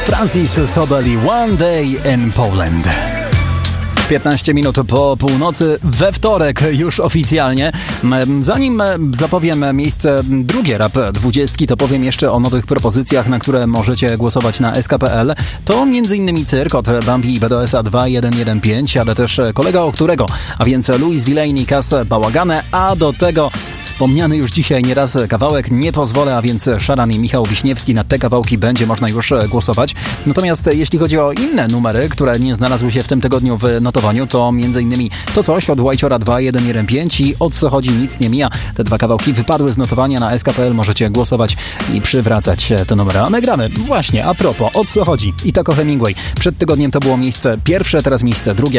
Francis Sobel i One Day in Poland. 15 minut po północy we wtorek już oficjalnie. Zanim zapowiem miejsce drugie Rap 20, to powiem jeszcze o nowych propozycjach, na które możecie głosować na SK.pl. To m.in. Cyrk od Bambi i BDS-a 2115, ale też Kolega o którego, a więc Louis Villain i Kas Bałagane, a do tego wspomniany już dzisiaj nieraz kawałek Nie pozwolę, a więc Szaran i Michał Wiśniewski. Na te kawałki będzie można już głosować. Natomiast jeśli chodzi o inne numery, które nie znalazły się w tym tygodniu w notowaniu, to m.in. To coś od Łajciora 2115 i O co chodzi nic nie mija. Te dwa kawałki wypadły z notowania na SK.pl. Możecie głosować i przywracać te numery. A my gramy właśnie a propos O co chodzi i Taco Hemingway. Przed tygodniem to było miejsce pierwsze, teraz miejsce drugie.